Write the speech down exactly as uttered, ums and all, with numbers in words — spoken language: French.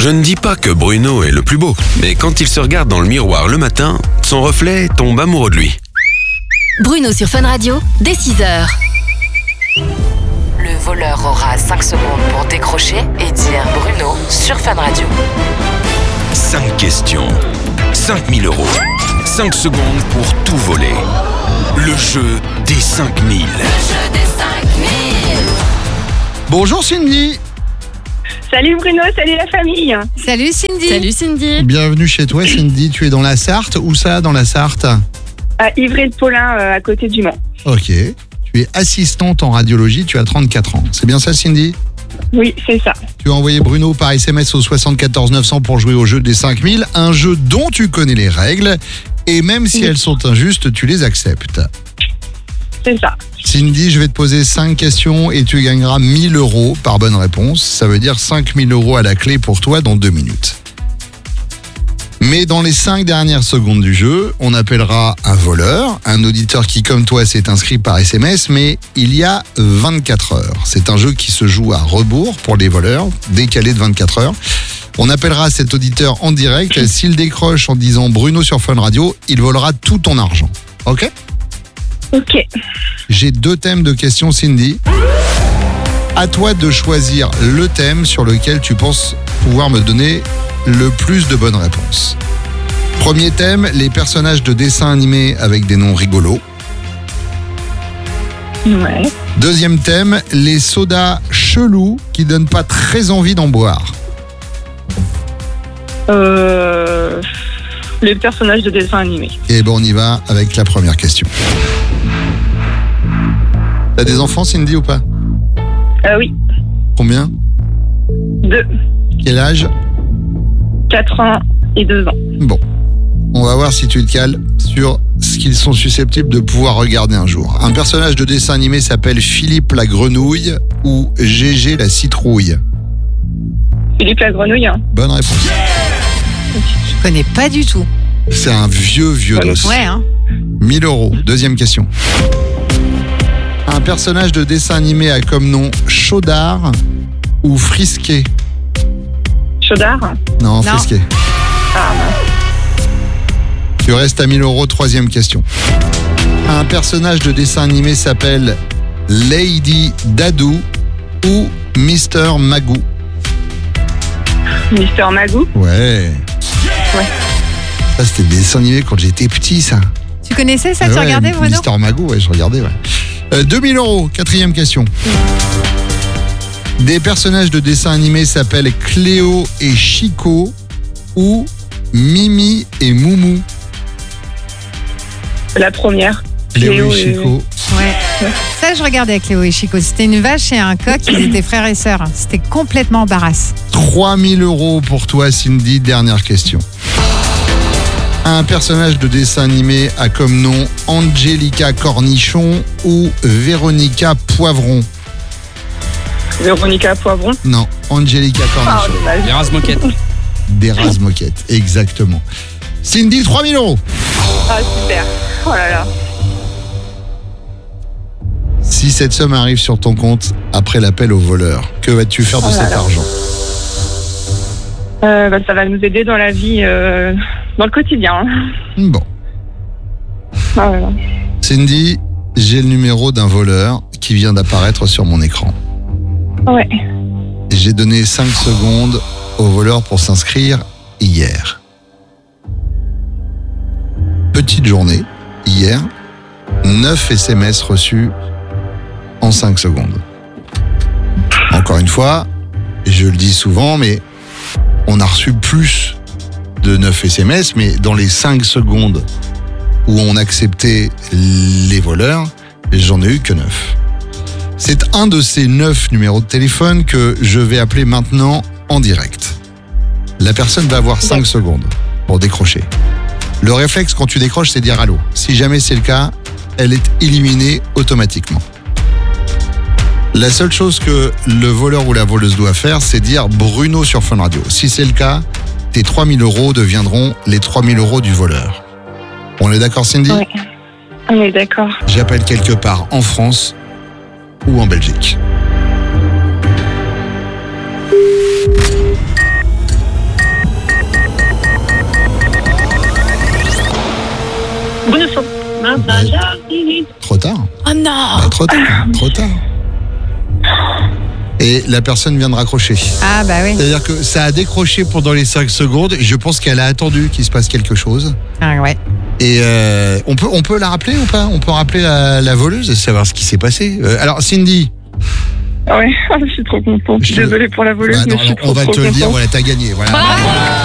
Je ne dis pas que Bruno est le plus beau, mais quand il se regarde dans le miroir le matin, son reflet tombe amoureux de lui. Bruno sur Fun Radio, dès six heures. Le voleur aura cinq secondes pour décrocher et dire Bruno sur Fun Radio. cinq questions, cinq mille euros, cinq secondes pour tout voler. Le jeu des cinq mille. Le jeu des cinq mille. Bonjour Cindy. Salut Bruno, salut la famille. Salut Cindy. Salut Cindy. Bienvenue chez toi Cindy, tu es dans la Sarthe. Où ça dans la Sarthe? À Ivry-le-Paulin, euh, à côté du Mans. Ok. Tu es assistante en radiologie, tu as trente-quatre ans. C'est bien ça Cindy? Oui, c'est ça. Tu as envoyé Bruno par S M S au soixante-quatorze neuf cents pour jouer au jeu des cinq mille, un jeu dont tu connais les règles et même si oui. elles sont injustes, tu les acceptes. C'est ça. Cindy, je vais te poser cinq questions et tu gagneras mille euros par bonne réponse. Ça veut dire cinq mille euros à la clé pour toi dans deux minutes. Mais dans les cinq dernières secondes du jeu, on appellera un voleur, un auditeur qui, comme toi, s'est inscrit par S M S, mais il y a vingt-quatre heures. C'est un jeu qui se joue à rebours pour les voleurs, décalé de vingt-quatre heures. On appellera cet auditeur en direct. S'il décroche en disant Bruno sur Fun Radio, il volera tout ton argent. Ok ? Ok. J'ai deux thèmes de questions, Cindy. À toi de choisir le thème sur lequel tu penses pouvoir me donner le plus de bonnes réponses. Premier thème, les personnages de dessins animés avec des noms rigolos. Ouais. Deuxième thème, les sodas chelous qui donnent pas très envie d'en boire. Euh... Les personnages de dessins animés. Et bon, on y va avec la première question. T'as des enfants, Cindy, ou pas? Euh, oui. Combien? Deux. Quel âge? Quatre ans et deux ans. Bon, on va voir si tu te cales sur ce qu'ils sont susceptibles de pouvoir regarder un jour. Un personnage de dessin animé s'appelle Philippe la Grenouille ou Gégé la Citrouille. Philippe la Grenouille. Hein. Bonne réponse. Je connais pas du tout. C'est un vieux, vieux dos. Ouais, hein. mille euros. Deuxième question. Un personnage de dessin animé a comme nom Chaudard ou Frisquet? Chaudard. Non, Non. Frisquet. Ah, mince. Tu restes à mille euros. Troisième question. Un personnage de dessin animé s'appelle Lady Dadou ou Mister Magoo? Mister Magoo. Ouais. Ouais. Ça, c'était des dessins animés quand j'étais petit, ça. Tu connaissais ça, Ah tu ouais, regardais Bruno? Mister Magoo, ouais, je regardais, ouais. Euh, deux mille euros. Quatrième question. Des personnages de dessins animés s'appellent Cléo et Chico ou Mimi et Moumou? La première. Cléo Cléo et et- Chico. Ouais. Ça, je regardais avec Cléo et Chico. C'était une vache et un coq, ils étaient frères et sœurs. C'était complètement barasse. trois mille euros pour toi, Cindy. Dernière question. Un personnage de dessin animé a comme nom Angelica Cornichon ou Véronica Poivron? Véronica Poivron. Non, Angelica Ah, Cornichon. dommage. Les rases moquettes. Des rases moquettes, exactement. Cindy, trois mille euros. Ah, super. Oh là là. Si cette somme arrive sur ton compte après l'appel au voleur, que vas-tu faire de Oh là cet là. argent? Euh, bah, ça va nous aider dans la vie, euh, dans le quotidien. hein. Bon. Ah, là là. Cindy, j'ai le numéro d'un voleur qui vient d'apparaître sur mon écran. Ouais. J'ai donné cinq secondes au voleur pour s'inscrire hier. Petite journée, hier, neuf S M S reçus en cinq secondes. Encore une fois, je le dis souvent, mais on a reçu plus de neuf S M S, mais dans les cinq secondes où on acceptait les voleurs, j'en ai eu que neuf. C'est un de ces neuf numéros de téléphone que je vais appeler maintenant en direct. La personne va avoir cinq secondes pour décrocher. Le réflexe quand tu décroches, c'est dire allô. Si jamais c'est le cas, elle est éliminée automatiquement. La seule chose que le voleur ou la voleuse doit faire, c'est dire Bruno sur Fun Radio. Si c'est le cas, tes trois mille euros deviendront les trois mille euros du voleur. On est d'accord, Cindy? Ouais. On est d'accord. J'appelle quelque part en France ou en Belgique. Trop tard. Oh non. Bah, trop tard. Trop tard. Et la personne vient de raccrocher. Ah bah oui. C'est-à-dire que ça a décroché pendant les cinq secondes. Je pense qu'elle a attendu qu'il se passe quelque chose. Ah ouais. Et euh, on, peut, on peut la rappeler ou pas? On peut rappeler la, la voleuse et savoir ce qui s'est passé. Euh, alors Cindy. Ouais, je suis trop contente. Je te- Désolée pour la voleuse, Bah, mais non, je suis non, trop, on va trop te le dire, contente. voilà, t'as gagné. Voilà. Bravo.